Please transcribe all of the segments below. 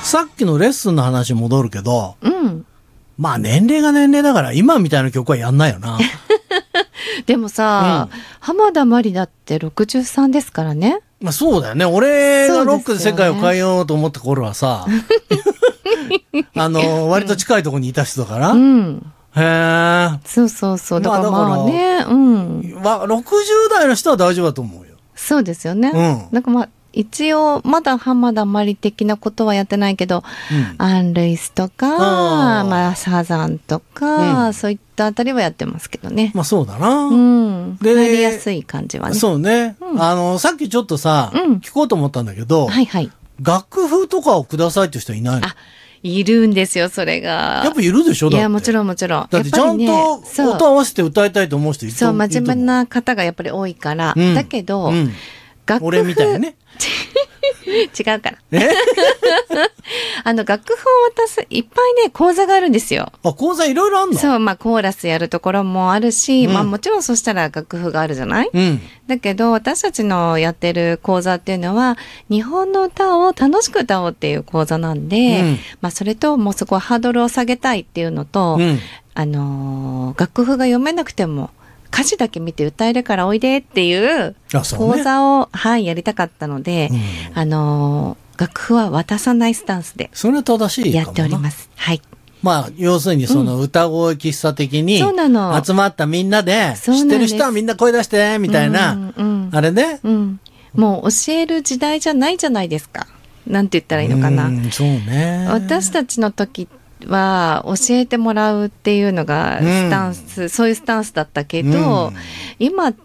さっきのレッスンの話に戻るけど、 うん。 まあ年齢が年齢だから今みたいな曲はやんないよな。 でもさ、浜田真理だって63ですからね。 まあそうだよね。俺がロックで世界を変えようと思った頃はさ、割と近いところにいた人だから。 うん。 へえ。 そうそうそう。だからまあね、うん。 60代の人は大丈夫だと思うよ。 そうですよね。 うん。 なんかまあ、一応、まだ浜田真理的なことはやってないけど、アン・ルイスとか、まあ、サザンとか、そういったあたりはやってますけどね。 まあそうだな。 うん。入りやすい感じはね。 そうね。さっきちょっとさ、聞こうと思ったんだけど、 はいはい。 楽譜とかをくださいって人いないの？ あ、いるんですよ、それが。 やっぱいるでしょ？だって。 いや、もちろんもちろん。 だってちゃんと音合わせて歌いたいと思う人いると思う。 そう、真面目な方がやっぱり多いから。だけど、楽譜。 俺みたいね。 違うから。楽譜を渡す、いっぱいね、講座があるんですよ。 あ、講座いろいろあんの？ そう、まあ、コーラスやるところもあるし、まあ、もちろんそしたら楽譜があるじゃない？だけど、私たちのやってる講座っていうのは、日本の歌を楽しく歌おうっていう講座なんで、まあ、それと、もうそこはハードルを下げたいっていうのと、楽譜が読めなくても、歌詞だけ見て歌えるからおいでっていう講座を、はい、やりたかったので、楽譜は渡さないスタンスで。 それは正しいかもな。 やっております。はい。 まあ、要するにその歌声喫茶的に、集まったみんなで、知ってる人はみんな声出して、みたいな、あれね。 もう教える時代じゃないじゃないですか。なんて言ったらいいのかな。 そうね。 私たちの時は教えてもらうっていうのがスタンス、そういうスタンスだったけど、今って、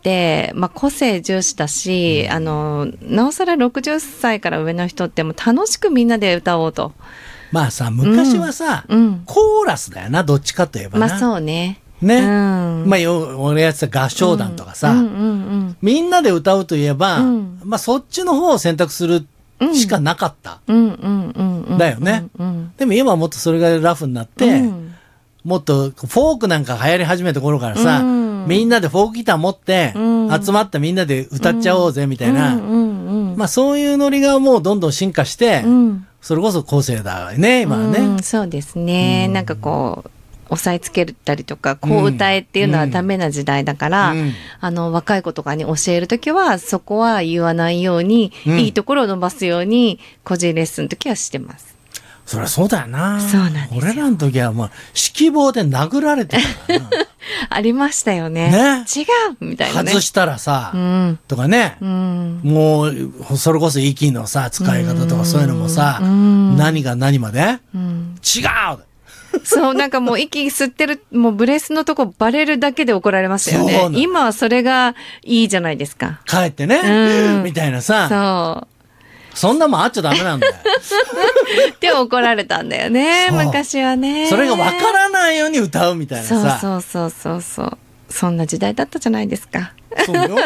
まあ、個性重視だし、なおさら60歳から上の人っても楽しくみんなで歌おうと。 まあさ、昔はさ、コーラスだよな、どっちかといえばな。 まあそうね。 ね。まあ、俺やってた合唱団とかさ、みんなで歌うといえば、まあそっちの方を選択するしかなかった。だよね。でも今はもっとそれがラフになって、もっとフォークなんか流行り始めた頃からさ、みんなでフォークギター持って、集まったみんなで歌っちゃおうぜみたいな、まあそういうノリがもうどんどん進化して、それこそ個性だね、今はね。 そうですね。なんかこう、押さえつけたりとか、こう歌えっていうのはダメな時代だから、若い子とかに教えるときは、そこは言わないように、いいところを伸ばすように、個人レッスンの時はしてます。 そりゃそうだよな。 そうなんですよ。 俺らの時はもう、指揮棒で殴られてたからな。 ありましたよね。違うみたいなね。 外したらさ、とかね、もう、それこそ息のさ、使い方とかそういうのもさ、何が何まで、違うそう、なんかもう息吸ってる、もうブレスのとこバレるだけで怒られましたよね。今はそれがいいじゃないですか。 帰ってね、みたいなさ。 そう。 そんなもんあっちゃダメなんだよ。 って怒られたんだよね、昔はね。 それが分からないように歌うみたいなさ。 そう。そんな時代だったじゃないですか。 そうよ。